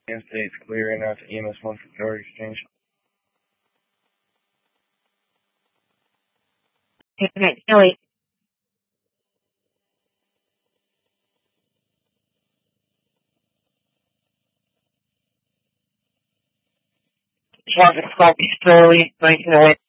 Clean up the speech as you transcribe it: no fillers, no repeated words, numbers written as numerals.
State's clear and out to EMS 1 for Guard Exchange. Okay, Kelly. Traffic stop Easterly, 1908.